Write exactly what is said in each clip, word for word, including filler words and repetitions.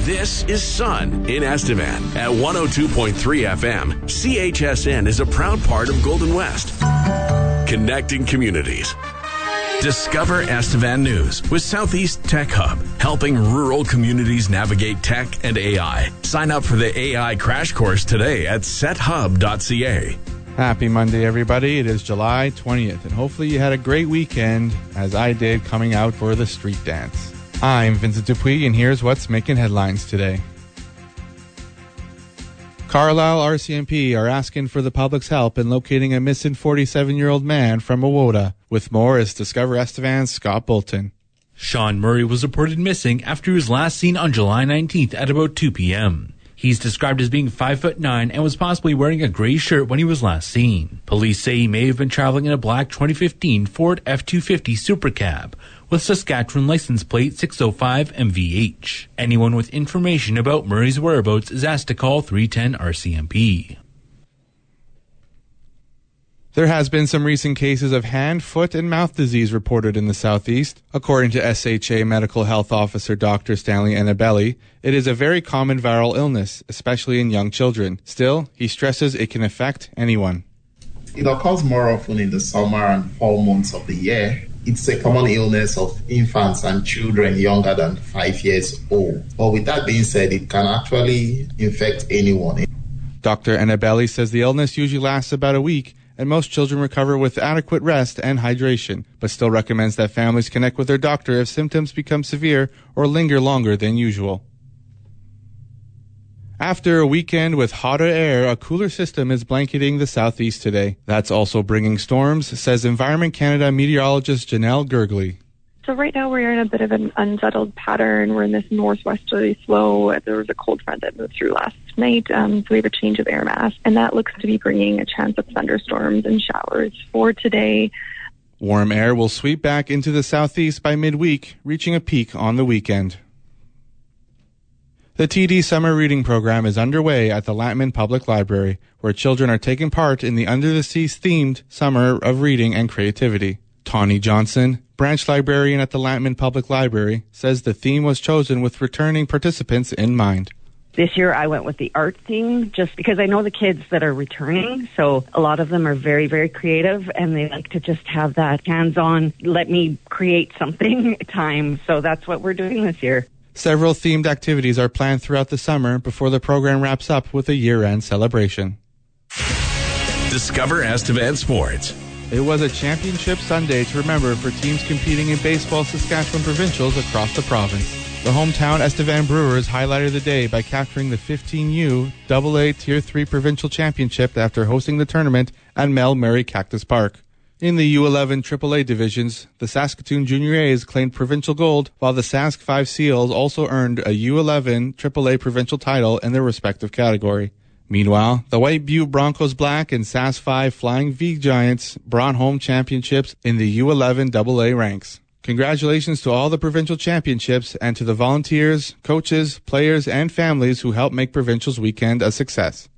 This is Sun in Estevan at one oh two point three F M. C H S N is a proud part of Golden West. Connecting communities. Discover Estevan News with Southeast Tech Hub, helping rural communities navigate tech and A I. Sign up for the A I crash course today at set hub dot c a. Happy Monday, everybody. It is July twentieth, and hopefully you had a great weekend, as I did, coming out for the street dance. I'm Vincent Dupuis, and here's what's making headlines today. Carlisle R C M P are asking for the public's help in locating a missing forty-seven-year-old man from Owota. With more is Discover Estevan's Scott Bolton. Sean Murray was reported missing after he was last seen on July nineteenth at about two p.m. He's described as being five foot nine and was possibly wearing a gray shirt when he was last seen. Police say he may have been traveling in a black twenty fifteen Ford F two fifty Super Cab with Saskatchewan license plate six oh five M V H. Anyone with information about Murray's whereabouts is asked to call three ten R C M P. There has been some recent cases of hand, foot, and mouth disease reported in the southeast. According to S H A Medical Health Officer Doctor Stanley Annabelli, it is a very common viral illness, especially in young children. Still, he stresses it can affect anyone. It occurs more often in the summer and fall months of the year. It's a common illness of infants and children younger than five years old. But with that being said, it can actually infect anyone. Doctor Annabelli says the illness usually lasts about a week, and most children recover with adequate rest and hydration, but still recommends that families connect with their doctor if symptoms become severe or linger longer than usual. After a weekend with hotter air, a cooler system is blanketing the southeast today. That's also bringing storms, says Environment Canada meteorologist Janelle Gergley. So right now we're in a bit of an unsettled pattern. We're in this northwesterly flow. There was a cold front that moved through last night, um, so we have a change of air mass, and that looks to be bringing a chance of thunderstorms and showers for today. Warm air will sweep back into the southeast by midweek, reaching a peak on the weekend. The T D Summer Reading Program is underway at the Lantman Public Library, where children are taking part in the Under the Seas themed Summer of Reading and Creativity. Tawny Johnson, branch librarian at the Lantman Public Library, says the theme was chosen with returning participants in mind. This year I went with the art theme just because I know the kids that are returning, so a lot of them are very, very creative, and they like to just have that hands-on, let me create something time, so that's what we're doing this year. Several themed activities are planned throughout the summer before the program wraps up with a year-end celebration. Discover Estevan Sports. It was a championship Sunday to remember for teams competing in baseball Saskatchewan provincials across the province. The hometown Estevan Brewers highlighted the day by capturing the fifteen U double A Tier three Provincial Championship after hosting the tournament at Mel Murray Cactus Park. In the U eleven triple A divisions, the Saskatoon Junior A's claimed provincial gold, while the Sask five Seals also earned a U eleven triple A provincial title in their respective category. Meanwhile, the White Butte Broncos Black and Sask five Flying V Giants brought home championships in the U eleven double A ranks. Congratulations to all the provincial championships and to the volunteers, coaches, players, and families who helped make Provincials Weekend a success.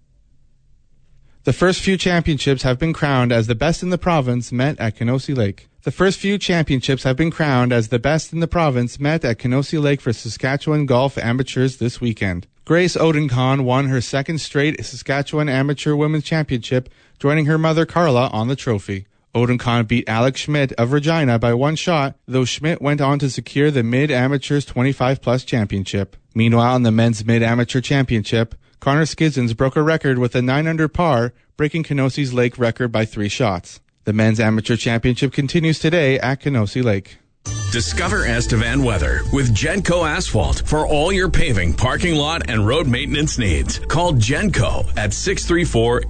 The first few championships have been crowned as the best in the province met at Kenosi Lake. The first few championships have been crowned as the best in the province met at Kenosi Lake for Saskatchewan golf amateurs this weekend. Grace Odenkon won her second straight Saskatchewan Amateur Women's Championship, joining her mother Carla on the trophy. Odenkon beat Alex Schmidt of Regina by one shot, though Schmidt went on to secure the Mid-Amateurs twenty-five plus championship. Meanwhile, in the Men's Mid-Amateur Championship, Connor Skidzins broke a record with a nine under par, breaking Kenosi's Lake record by three shots. The Men's Amateur Championship continues today at Kenosi Lake. Discover Estevan weather with Genco Asphalt for all your paving, parking lot, and road maintenance needs. Call Genco at six three four